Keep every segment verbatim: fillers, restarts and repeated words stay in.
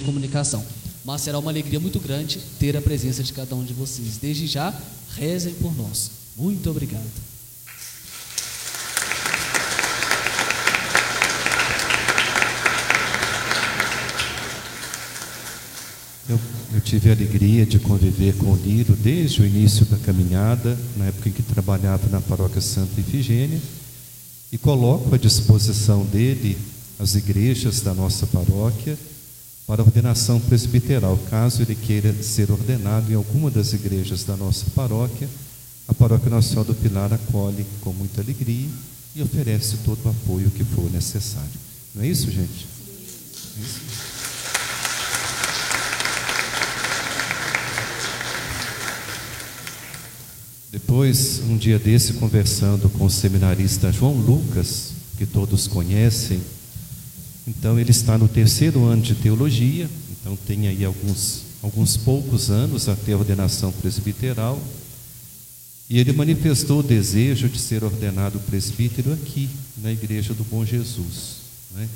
comunicação. Mas será uma alegria muito grande ter a presença de cada um de vocês. Desde já, rezem por nós. Muito obrigado. Eu, eu tive a alegria de conviver com o Lírio desde o início da caminhada, na época em que trabalhava na Paróquia Santa Ifigênia, e coloco à disposição dele as igrejas da nossa paróquia para ordenação presbiteral. Caso ele queira ser ordenado em alguma das igrejas da nossa paróquia, a Paróquia Nossa Senhora do Pilar acolhe com muita alegria e oferece todo o apoio que for necessário. Não é isso, gente? É isso? Depois, um dia desse, conversando com o seminarista João Lucas, que todos conhecem, então ele está no terceiro ano de teologia, então tem aí alguns, alguns poucos anos até a ordenação presbiteral, e ele manifestou o desejo de ser ordenado presbítero aqui, na Igreja do Bom Jesus, né?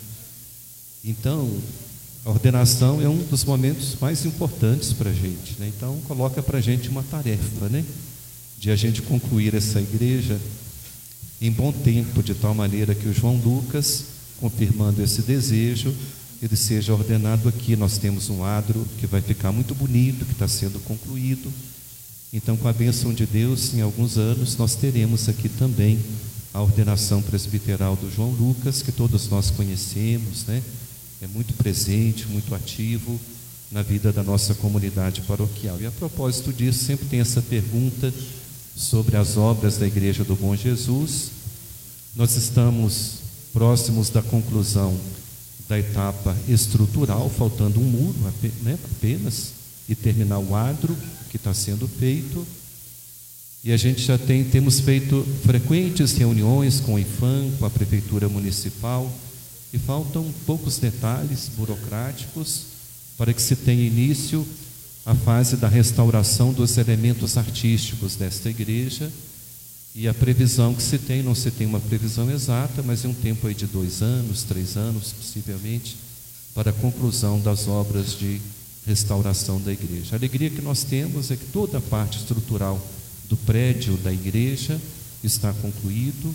Então, a ordenação é um dos momentos mais importantes para a gente, né? Então, coloca para a gente uma tarefa, né? De a gente concluir essa igreja em bom tempo, de tal maneira que o João Lucas, confirmando esse desejo, ele seja ordenado aqui. Nós temos um adro que vai ficar muito bonito, que está sendo concluído. Então, com a bênção de Deus, em alguns anos, nós teremos aqui também a ordenação presbiteral do João Lucas, que todos nós conhecemos, né? É muito presente, muito ativo na vida da nossa comunidade paroquial. E a propósito disso, sempre tem essa pergunta sobre as obras da Igreja do Bom Jesus. Nós estamos próximos da conclusão da etapa estrutural, faltando um muro, né, apenas, e terminar o adro que está sendo feito. E a gente já tem, temos feito frequentes reuniões com o IFAM, com a Prefeitura Municipal, e faltam poucos detalhes burocráticos para que se tenha início a fase da restauração dos elementos artísticos desta igreja. E a previsão que se tem, não se tem uma previsão exata, mas é um tempo aí de dois anos, três anos, possivelmente, para a conclusão das obras de restauração da igreja. A alegria que nós temos é que toda a parte estrutural do prédio da igreja está concluído,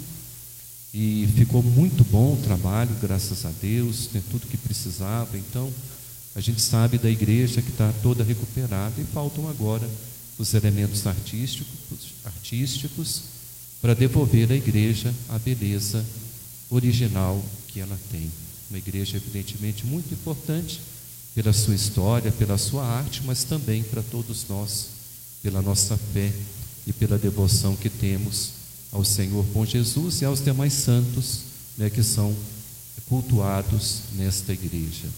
e ficou muito bom o trabalho, graças a Deus, tem tudo que precisava. Então, a gente sabe da igreja que está toda recuperada, e faltam agora os elementos artísticos, artísticos para devolver à igreja a beleza original que ela tem. Uma igreja evidentemente muito importante pela sua história, pela sua arte, mas também para todos nós, pela nossa fé e pela devoção que temos ao Senhor Bom Jesus e aos demais santos, né, que são cultuados nesta igreja.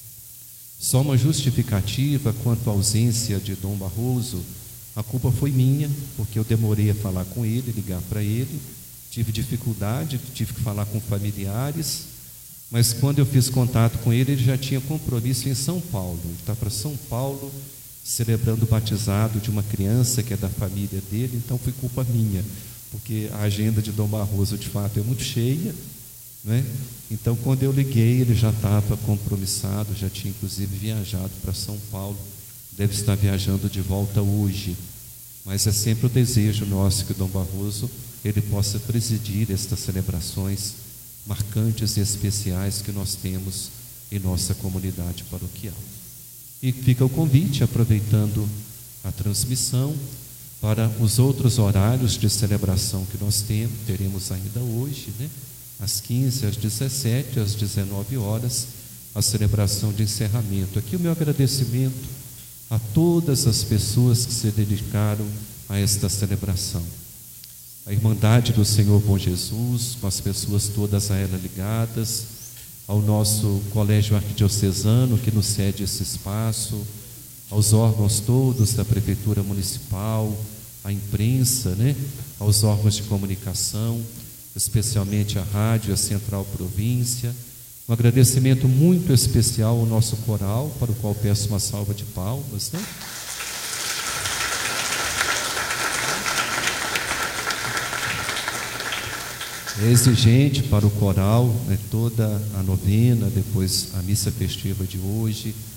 Só uma justificativa quanto à ausência de Dom Barroso: a culpa foi minha, porque eu demorei a falar com ele, ligar para ele, tive dificuldade, tive que falar com familiares, mas quando eu fiz contato com ele, ele já tinha compromisso em São Paulo. Ele está para São Paulo, celebrando o batizado de uma criança que é da família dele. Então foi culpa minha, porque a agenda de Dom Barroso de fato é muito cheia, né? Então, quando eu liguei, ele já estava compromissado, já tinha inclusive viajado para São Paulo, deve estar viajando de volta hoje. Mas é sempre o desejo nosso que Dom Barroso ele possa presidir estas celebrações marcantes e especiais que nós temos em nossa comunidade paroquial. E fica o convite, aproveitando a transmissão, para os outros horários de celebração que nós temos, teremos ainda hoje, né? Às quinze, às dezessete, às dezenove horas, a celebração de encerramento. Aqui o meu agradecimento a todas as pessoas que se dedicaram a esta celebração. A Irmandade do Senhor Bom Jesus, com as pessoas todas a ela ligadas, ao nosso Colégio Arquidiocesano, que nos cede esse espaço, aos órgãos todos da Prefeitura Municipal, à imprensa, né? Aos órgãos de comunicação, especialmente a rádio, a Central Província. Um agradecimento muito especial ao nosso coral, para o qual peço uma salva de palmas, né? É exigente para o coral, né, toda a novena, depois a missa festiva de hoje,